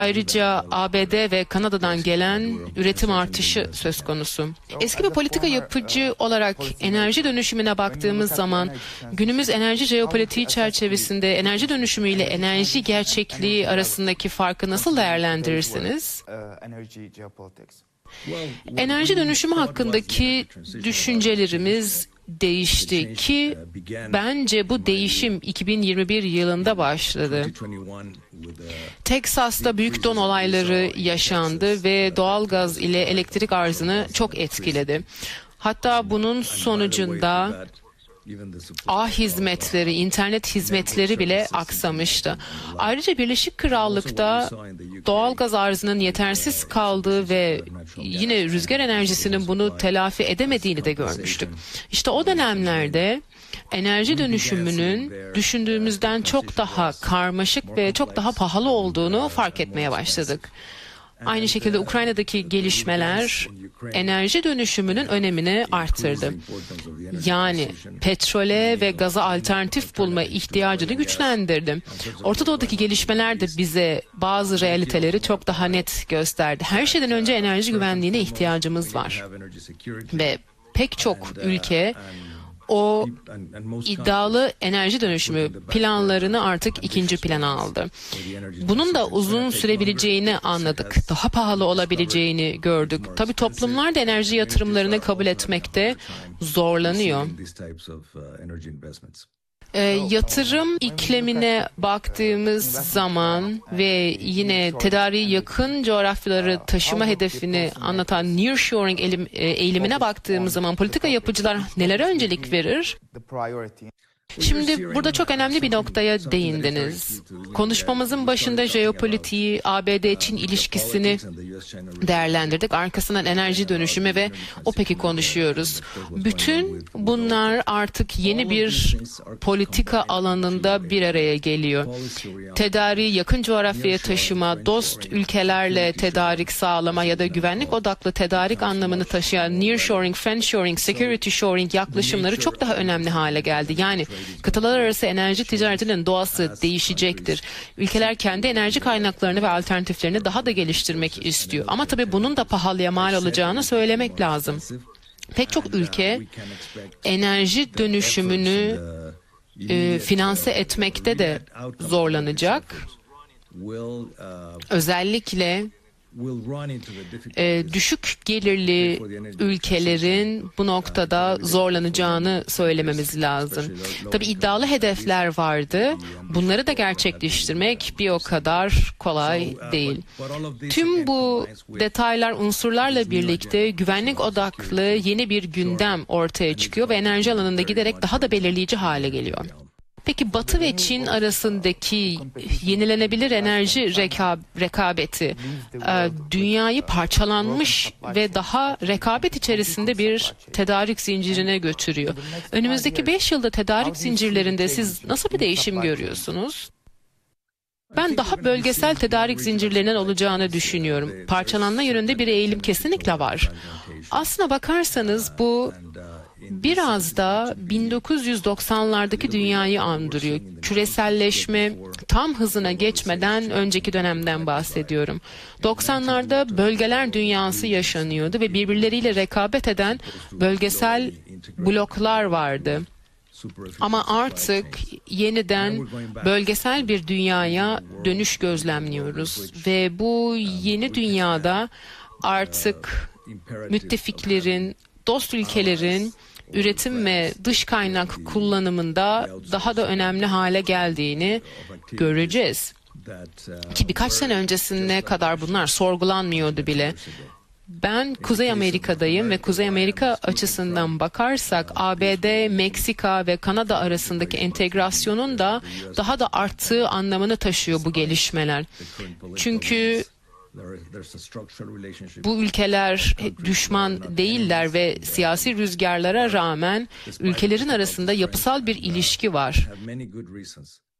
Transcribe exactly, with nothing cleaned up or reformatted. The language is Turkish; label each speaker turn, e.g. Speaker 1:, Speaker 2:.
Speaker 1: Ayrıca A B D ve Kanada'dan gelen üretim artışı söz konusu. Eski bir politika yapıcı olarak enerji dönüşümüne baktığımız zaman günümüz enerji jeopolitiği çerçevesinde enerji dönüşümü ile enerji gerçekliği arasındaki farkı nasıl değerlendirirsiniz? Enerji dönüşümü hakkındaki düşüncelerimiz değişti ki bence bu değişim iki bin yirmi bir yılında başladı. Teksas'ta büyük don olayları yaşandı ve doğalgaz ile elektrik arzını çok etkiledi. Hatta bunun sonucunda ağ hizmetleri, internet hizmetleri bile aksamıştı. Ayrıca Birleşik Krallık'ta doğalgaz arzının yetersiz kaldığı ve yine rüzgar enerjisinin bunu telafi edemediğini de görmüştük. İşte o dönemlerde enerji dönüşümünün düşündüğümüzden çok daha karmaşık ve çok daha pahalı olduğunu fark etmeye başladık. Aynı şekilde Ukrayna'daki gelişmeler enerji dönüşümünün önemini arttırdı. Yani petrole ve gaza alternatif bulma ihtiyacını güçlendirdi. Orta Doğu'daki gelişmeler de bize bazı realiteleri çok daha net gösterdi. Her şeyden önce enerji güvenliğine ihtiyacımız var. Ve pek çok ülke o iddialı enerji dönüşümü planlarını artık ikinci plana aldı. Bunun da uzun sürebileceğini anladık. Daha pahalı olabileceğini gördük. Tabii toplumlar da enerji yatırımlarını kabul etmekte zorlanıyor. E, yatırım iklimine baktığımız zaman ve yine tedariği yakın coğrafyaları taşıma hedefini anlatan nearshoring eğilim, e, eğilimine baktığımız zaman politika yapıcılar nelere öncelik verir? Şimdi burada çok önemli bir noktaya değindiniz. Konuşmamızın başında jeopolitiği, A B D-Çin ilişkisini değerlendirdik. Arkasından enerji dönüşümü ve OPEC'i konuşuyoruz. Bütün bunlar artık yeni bir politika alanında bir araya geliyor. Tedariği yakın coğrafyaya taşıma, dost ülkelerle tedarik sağlama ya da güvenlik odaklı tedarik anlamını taşıyan nearshoring, friendshoring, security shoring yaklaşımları çok daha önemli hale geldi. Yani kıtalar arası enerji ticaretinin doğası değişecektir. Ülkeler kendi enerji kaynaklarını ve alternatiflerini daha da geliştirmek istiyor. Ama tabii bunun da pahalıya mal olacağını söylemek lazım. Pek çok ülke enerji dönüşümünü e, finanse etmekte de zorlanacak. Özellikle e, düşük gelirli ülkelerin bu noktada zorlanacağını söylememiz lazım. Tabii iddialı hedefler vardı. Bunları da gerçekleştirmek bir o kadar kolay değil. Tüm bu detaylar, unsurlarla birlikte güvenlik odaklı yeni bir gündem ortaya çıkıyor ve enerji alanında giderek daha da belirleyici hale geliyor. Peki Batı ve Çin arasındaki yenilenebilir enerji reka- rekabeti e, dünyayı parçalanmış ve daha rekabet içerisinde bir tedarik zincirine götürüyor. Önümüzdeki beş yılda tedarik zincirlerinde siz nasıl bir değişim görüyorsunuz? Ben daha bölgesel tedarik zincirlerinin olacağını düşünüyorum. Parçalanma yönünde bir eğilim kesinlikle var. Aslına bakarsanız bu biraz da bin dokuz yüz doksanlardaki dünyayı andırıyor. Küreselleşme tam hızına geçmeden önceki dönemden bahsediyorum. doksanlarda bölgeler dünyası yaşanıyordu ve birbirleriyle rekabet eden bölgesel bloklar vardı. Ama artık yeniden bölgesel bir dünyaya dönüş gözlemliyoruz ve bu yeni dünyada artık müttefiklerin, dost ülkelerin üretim ve dış kaynak kullanımında daha da önemli hale geldiğini göreceğiz. Ki birkaç sene öncesine kadar bunlar sorgulanmıyordu bile. Ben Kuzey Amerika'dayım ve Kuzey Amerika açısından bakarsak A B D, Meksika ve Kanada arasındaki entegrasyonun da daha da arttığı anlamını taşıyor bu gelişmeler. Çünkü bu ülkeler düşman değiller ve siyasi rüzgarlara rağmen ülkelerin arasında yapısal bir ilişki var.